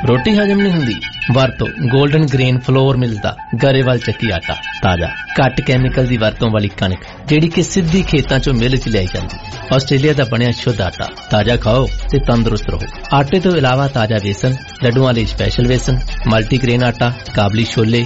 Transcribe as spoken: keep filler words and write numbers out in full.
रोटी हजम नहीं हुंदी? वरतो गोल्डन ग्रेन फ्लोर मिलदा गरेवाल ਚੱਕੀ आटा ताजा घट कैमिकल दी वरतों वाली कणक जिहड़ी कि सिद्धी खेतां चों मिल च लियाई जांदी। आस्ट्रेलिया दा बनिया शुद्ध आटा ताजा खाओ ते तंदुरुस्त रहो। आटे तो इलावा ताजा बेसन, लड्डुआं लई स्पैशल बेसन, मल्टीग्रेन आटा, काबली छोले,